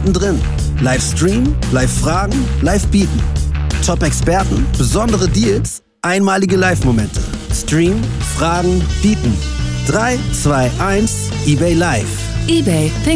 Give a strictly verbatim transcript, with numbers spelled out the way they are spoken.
mittendrin. Livestream, Live-Fragen, Live-Bieten. Top-Experten, besondere Deals, einmalige Live-Momente. Stream, Fragen, Bieten. drei, zwei, eins, eBay Live. eBay.